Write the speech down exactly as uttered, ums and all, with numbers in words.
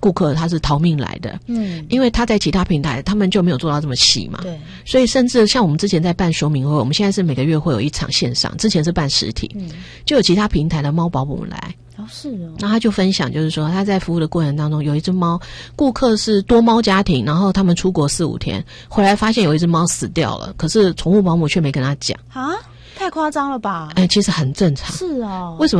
顾客他是逃命来的，嗯，因为他在其他平台他们就没有做到这么细嘛，对，所以甚至像我们之前在办说明会，我们现在是每个月会有一场线上，之前是办实体，嗯，就有其他平台的猫保姆来。 哦，是哦。 那他就分享，就是说他在服务的过程当中，有一只猫，顾客是多猫家庭，然后他们出国四五天，回来发现有一只猫死掉了，可是宠物保姆却没跟他讲。 啊，太夸张了吧？ 哎、欸，其实很正常。 是哦。 为什么？